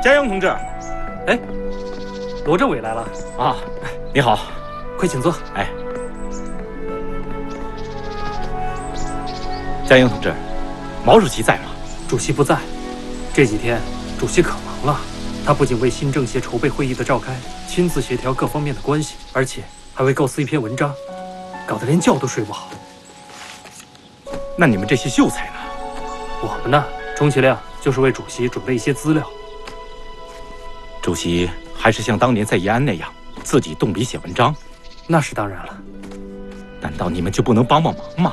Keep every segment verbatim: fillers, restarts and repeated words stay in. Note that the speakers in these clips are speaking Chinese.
嘉阳同志， 哎，罗政委来了啊！你好， 快请坐。 哎，嘉阳同志，毛主席在吗？ 主席不在，这几天主席可忙了。他不仅为新政协筹备会议的召开亲自协调各方面的关系，而且还为构思一篇文章，搞得连觉都睡不好。 那你们这些秀才呢？ 我们呢，充其量就是为主席准备一些资料。 主席还是像当年在延安那样自己动笔写文章？ 那是当然了。 难道你们就不能帮帮忙吗？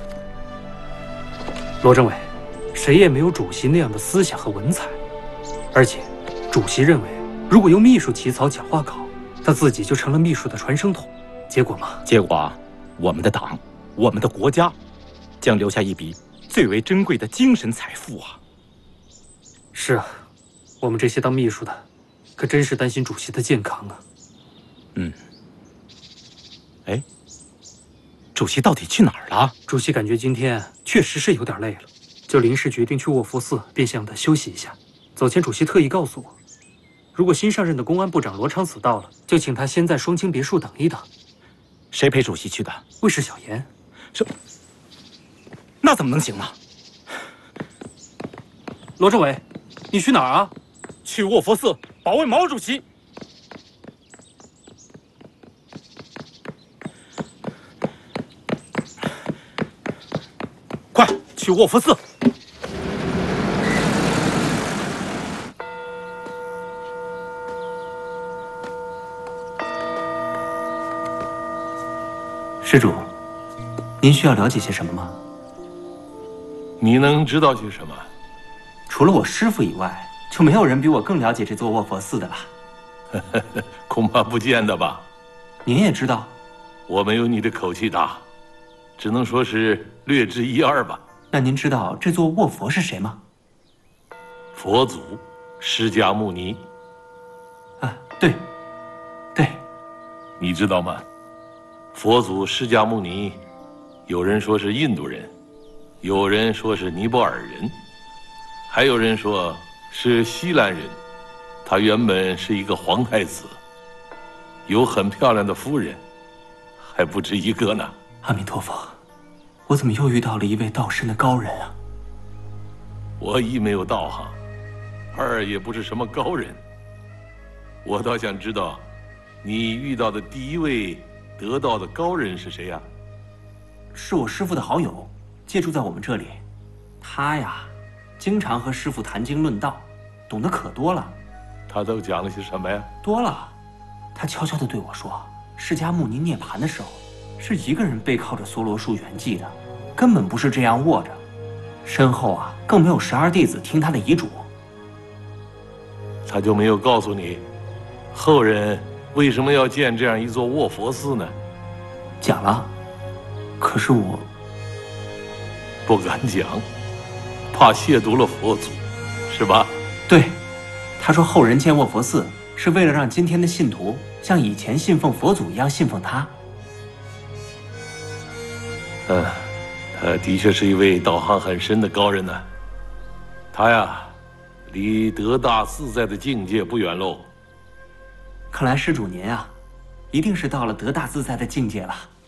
罗政委，谁也没有主席那样的思想和文采，而且主席认为，如果由秘书起草讲话稿，他自己就成了秘书的传声筒。结果嘛， 结果啊，我们的党，我们的国家，将留下一笔最为珍贵的精神财富啊！ 是啊，我们这些当秘书的，可真是担心主席的健康啊。 嗯。哎，主席到底去哪儿了？ 主席感觉今天确实是有点累了，就临时决定去卧佛寺变相的休息一下。走前，主席特意告诉我，如果新上任的公安部长罗昌子到了，就请他先在双清别墅等一等。 谁陪主席去的？ 卫士小严。 这，那怎么能行呢？ 罗政委，你去哪儿啊？ 去卧佛寺保卫毛主席。快去卧佛寺！ 施主，您需要了解些什么吗？ 你能知道些什么？ 除了我师父以外，就没有人比我更了解这座卧佛寺的了。 恐怕不见得吧。 您也知道， 我没有你的口气大，只能说是略知一二吧。 那您知道这座卧佛是谁吗？ 佛祖释迦牟尼。 啊，对，对。 你知道吗？佛祖释迦牟尼，有人说是印度人，有人说是尼泊尔人，还有人说是西兰人。他原本是一个皇太子，有很漂亮的夫人，还不止一个呢。 阿弥陀佛，我怎么又遇到了一位道深的高人啊？ 我一没有道行，二也不是什么高人。我倒想知道，你遇到的第一位得道的高人是谁呀？ 是我师父的好友，借住在我们这里。他呀，经常和师父谈经论道，懂得可多了。 他都讲了些什么呀？ 多了。他悄悄地对我说，释迦牟尼涅槃的时候，是一个人背靠着梭罗树圆寂的，根本不是这样卧着。身后啊，更没有十二弟子听他的遗嘱。 他就没有告诉你，后人为什么要建这样一座卧佛寺呢？ 讲了，可是我不敢讲，怕亵渎了佛祖，是吧？ 对，他说后人建卧佛寺是为了让今天的信徒像以前信奉佛祖一样信奉他。 嗯，他的确是一位道行很深的高人呢。他呀，离得大自在的境界不远喽。 看来施主您啊，一定是到了得大自在的境界了。